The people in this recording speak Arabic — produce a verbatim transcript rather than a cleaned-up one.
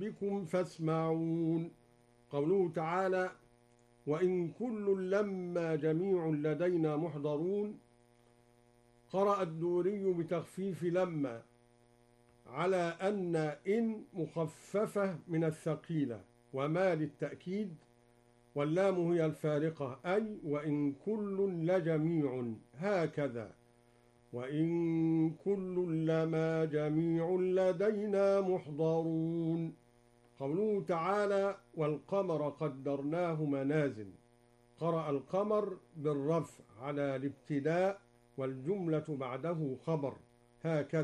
ربكم فاسمعون. قوله تعالى: وإن كل لما جميع لدينا محضرون، قرأ الدوري بتخفيف لما على أن إن مخففة من الثقيلة، وما للتأكيد، واللام هي الفارقة، أي وإن كل لجميع، هكذا وإن كل لما جميع لدينا محضرون. قوله تعالى: والقمر قدرناه منازل، قرأ القمر بالرفع على الابتداء والجملة بعده خبر، هكذا